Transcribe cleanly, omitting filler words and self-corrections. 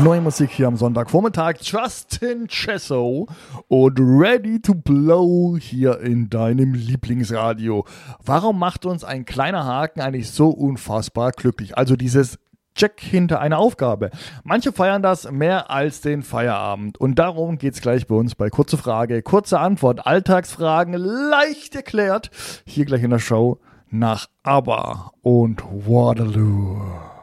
Neue Musik hier am Sonntagvormittag. Justin Chesso und Ready to Blow hier in deinem Lieblingsradio. Warum macht uns ein kleiner Haken eigentlich so unfassbar glücklich? Also dieses Check hinter einer Aufgabe. Manche feiern das mehr als den Feierabend. Und darum geht's gleich bei uns bei Kurze Frage, kurze Antwort, Alltagsfragen, leicht erklärt. Hier gleich in der Show nach ABBA und Waterloo.